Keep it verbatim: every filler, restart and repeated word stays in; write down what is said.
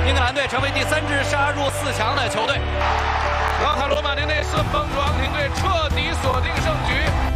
英格兰队成为第三支杀入四强的球队。 刚才罗马尼内斯帮助阿根廷队彻底锁定胜局。